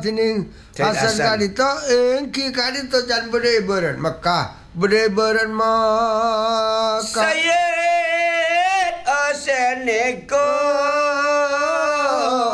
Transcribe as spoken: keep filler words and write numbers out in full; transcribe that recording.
dening Said Hasan Hasan. kadito ing ki kadito jan bereberan Mekah bereberan Mekah Sayyid Aseneko